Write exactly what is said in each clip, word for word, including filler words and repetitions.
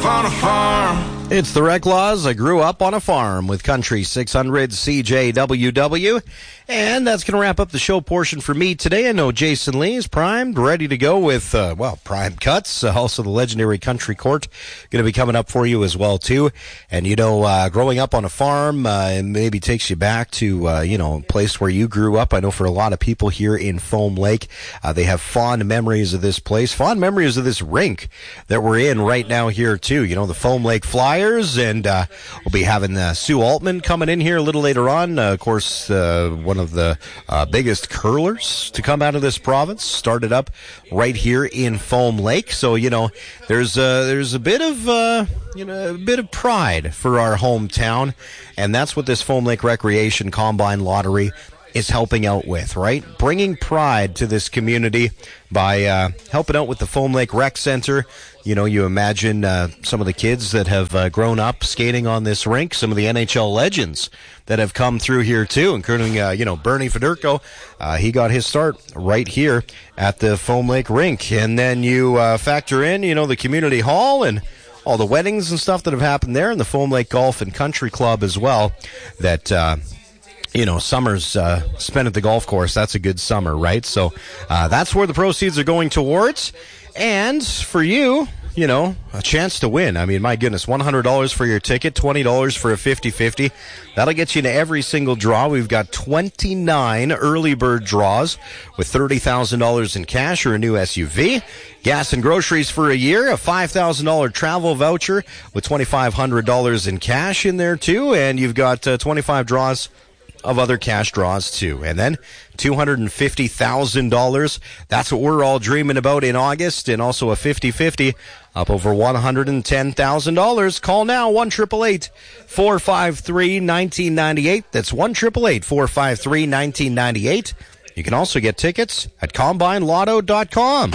up on a farm. It's the Reclaws. I grew up on a farm with Country six hundred C J W W. And that's going to wrap up the show portion for me today. I know Jason Lee is primed, ready to go with, uh, well, prime cuts. Uh, also, the legendary Country Court going to be coming up for you as well, too. And, you know, uh, growing up on a farm uh, maybe takes you back to, uh, you know, a place where you grew up. I know for a lot of people here in Foam Lake, uh, they have fond memories of this place, fond memories of this rink that we're in right now here, too. You know, the Foam Lake Flyers, and uh, we'll be having uh, Sue Altman coming in here a little later on. Uh, of course, uh, one of the uh, biggest curlers to come out of this province, started up right here in Foam Lake. So, you know, there's uh, there's a bit of uh, you know a bit of pride for our hometown, and that's what this Foam Lake Recreation Combine Lottery is helping out with, right? Bringing pride to this community by uh, helping out with the Foam Lake Rec Center. You know, you imagine uh, some of the kids that have uh, grown up skating on this rink, some of the N H L legends that have come through here too, including, uh, you know, Bernie Federko. Uh, he got his start right here at the Foam Lake Rink. And then you uh, factor in, you know, the community hall and all the weddings and stuff that have happened there, and the Foam Lake Golf and Country Club as well, that... Uh, You know, summers uh, spent at the golf course, that's a good summer, right? So uh, that's where the proceeds are going towards. And for you, you know, a chance to win. I mean, my goodness, one hundred dollars for your ticket, twenty dollars for a fifty-fifty. That'll get you into every single draw. We've got twenty-nine early bird draws with thirty thousand dollars in cash or a new S U V. Gas and groceries for a year, a five thousand dollars travel voucher with twenty-five hundred dollars in cash in there, too. And you've got uh, twenty-five draws of other cash draws too. And then two hundred fifty thousand dollars. That's what we're all dreaming about in August. And also a fifty-fifty up over one hundred ten thousand dollars. Call now, one eight eight eight, four five three, one nine nine eight. That's one eight eight eight, four five three, one nine nine eight. You can also get tickets at combine lotto dot com.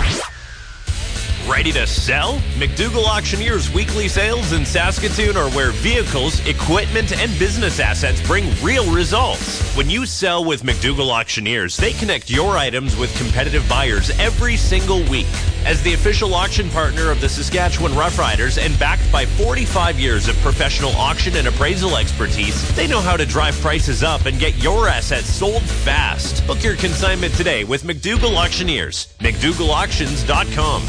Ready to sell? McDougall Auctioneers weekly sales in Saskatoon are where vehicles, equipment, and business assets bring real results. When you sell with McDougall Auctioneers, they connect your items with competitive buyers every single week. As the official auction partner of the Saskatchewan Roughriders and backed by forty-five years of professional auction and appraisal expertise, they know how to drive prices up and get your assets sold fast. Book your consignment today with McDougall Auctioneers. McDougall Auctions dot com.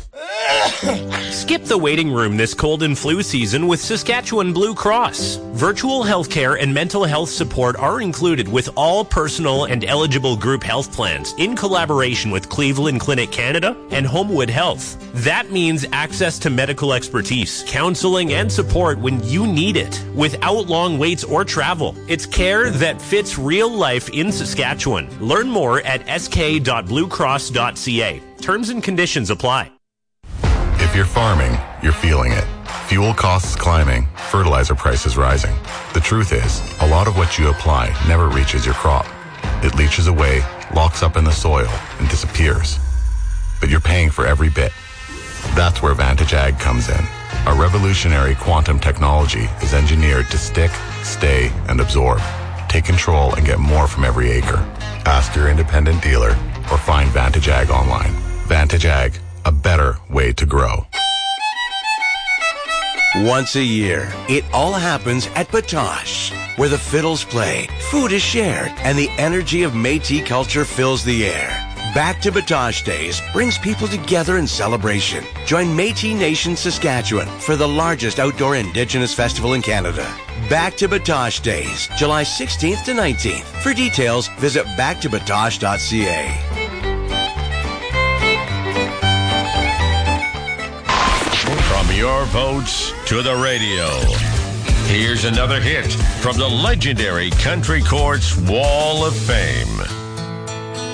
Skip the waiting room this cold and flu season with Saskatchewan Blue Cross. Virtual healthcare and mental health support are included with all personal and eligible group health plans in collaboration with Cleveland Clinic Canada and Homewood Health. That means access to medical expertise, counseling, and support when you need it without long waits or travel. It's care that fits real life in Saskatchewan. Learn more at s k dot blue cross dot c a. Terms and conditions apply. If you're farming, you're feeling it. Fuel costs climbing, fertilizer prices rising. The truth is, a lot of what you apply never reaches your crop. It leaches away, locks up in the soil, and disappears. But you're paying for every bit. That's where Vantage Ag comes in. Our revolutionary quantum technology is engineered to stick, stay, and absorb. Take control and get more from every acre. Ask your independent dealer or find Vantage Ag online. Vantage Ag, a better way to grow. Once a year, it all happens at Batoche, where the fiddles play, food is shared, and the energy of Métis culture fills the air. Back to Batoche Days brings people together in celebration. Join Métis Nation Saskatchewan for the largest outdoor Indigenous festival in Canada. Back to Batoche Days, July sixteenth to nineteenth. For details, visit back to batoche dot c a. From your votes to the radio, here's another hit from the legendary Country Court's Wall of Fame.